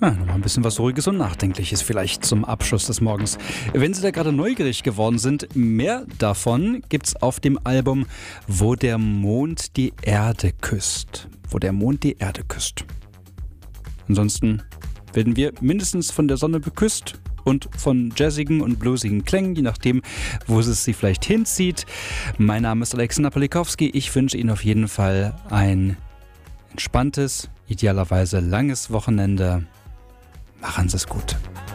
Ja, nochmal ein bisschen was Ruhiges und Nachdenkliches vielleicht zum Abschluss des Morgens. Wenn Sie da gerade neugierig geworden sind, mehr davon gibt's auf dem Album Wo der Mond die Erde küsst. Wo der Mond die Erde küsst. Ansonsten werden wir mindestens von der Sonne beküsst und von jazzigen und bluesigen Klängen, je nachdem, wo es Sie vielleicht hinzieht. Mein Name ist Alexander Polikowski. Ich wünsche Ihnen auf jeden Fall ein entspanntes, idealerweise langes Wochenende. Machen Sie es gut.